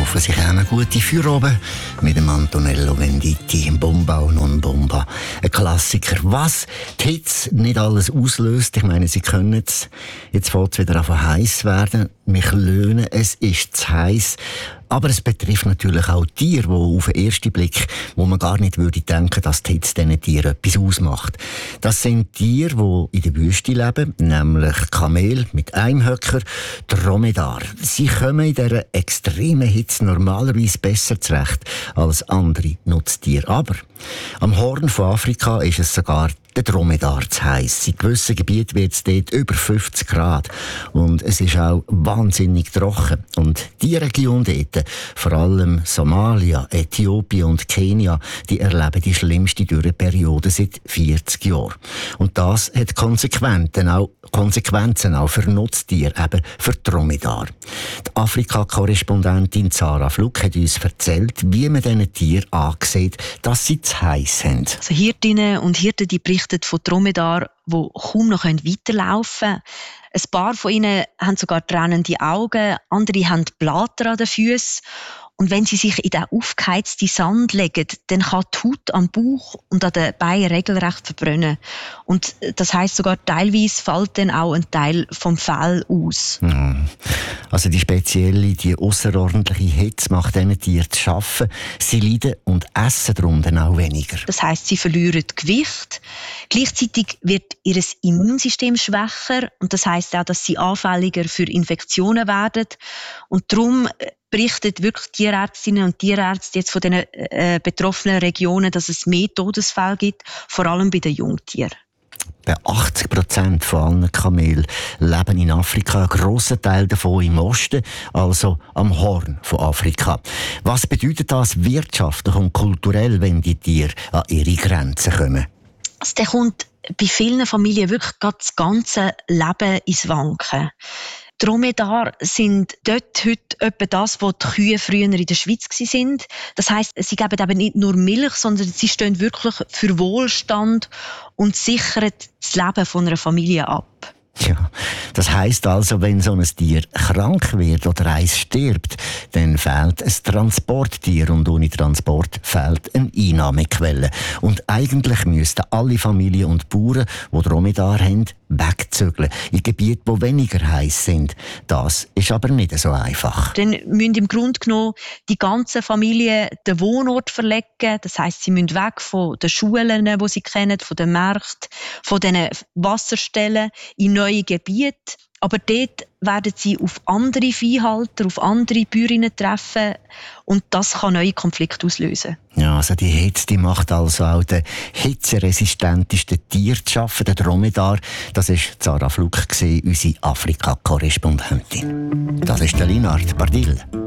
hoffe, Sie haben eine gute Feierabend mit dem Antonello Venditti, Bomba und non Bomba. Ein Klassiker. Was die Hitze nicht alles auslöst, ich meine, Sie können es. Jetzt fängt es wieder an heiß werden. Mich löhnen, es ist zu heiß. Aber es betrifft natürlich auch Tiere, die auf den ersten Blick, wo man gar nicht würde denken, dass die Hitze diesen Tieren etwas ausmacht. Das sind Tiere, die in der Wüste leben, nämlich Kamel mit einem Höcker, Dromedar. Sie kommen in dieser extremen Hitze normalerweise besser zurecht als andere Nutztiere. Aber am Horn von Afrika ist es sogar der Dromedar zu heiß. In gewissen Gebieten wird es dort über 50 Grad. Und es ist auch wahnsinnig trocken. Und die Region dort, vor allem Somalia, Äthiopien und Kenia, die erleben die schlimmste Dürreperiode seit 40 Jahren. Und das hat Konsequenzen auch für Nutztiere, eben für Dromedar. Die Afrika-Korrespondentin Sarah Fluck hat uns erzählt, wie man diesen Tieren ansieht, dass sie zu heiß sind. Also Hirtinnen und Hirten, die berichten von Dromedar, die kaum noch weiterlaufen können. Ein paar von ihnen haben sogar tränende Augen, andere haben Blatter an den Füßen. Und wenn sie sich in den aufgeheizten Sand legen, dann kann die Haut am Bauch und an den Beinen regelrecht verbrennen. Und das heisst sogar, teilweise fällt dann auch ein Teil vom Fell aus. Also die ausserordentliche Hitze macht diesen Tieren zu schaffen. Sie leiden und essen darum dann auch weniger. Das heisst, sie verlieren Gewicht. Gleichzeitig wird ihr Immunsystem schwächer. Und das heisst auch, dass sie anfälliger für Infektionen werden. Und darum berichten wirklich Tierärztinnen und Tierärzte jetzt von den betroffenen Regionen, dass es mehr Todesfälle gibt, vor allem bei den Jungtieren. Bei 80% von allen Kamelen leben in Afrika, ein grosser Teil davon im Osten, also am Horn von Afrika. Was bedeutet das wirtschaftlich und kulturell, wenn die Tiere an ihre Grenzen kommen? Also der kommt bei vielen Familien wirklich das ganze Leben ins Wanken. Dromedar sind dort heute etwa das, was die Kühe früher in der Schweiz waren. Das heisst, sie geben eben nicht nur Milch, sondern sie stehen wirklich für Wohlstand und sichern das Leben von einer Familie ab. Ja, das heisst also, wenn so ein Tier krank wird oder eins stirbt, dann fehlt ein Transporttier und ohne Transport fehlt eine Einnahmequelle. Und eigentlich müssten alle Familien und Bauern, die Dromedar haben, wegzügeln in Gebiete, die weniger heiß sind. Das ist aber nicht so einfach. Dann müssen im Grunde genommen die ganze Familie den Wohnort verlegen. Das heisst, sie müssen weg von den Schulen, die sie kennen, von den Märkten, von den Wasserstellen in neue Gebiete. Aber dort werden sie auf andere Viehhalter, auf andere Bäuerinnen treffen und das kann neue Konflikte auslösen. Ja, also die Hitze, die macht also auch den hitzeresistentesten Tier zu schaffen, den Dromedar. Das war Sarah Fluck, unsere Afrika-Korrespondentin. Das ist der Linard Bardil.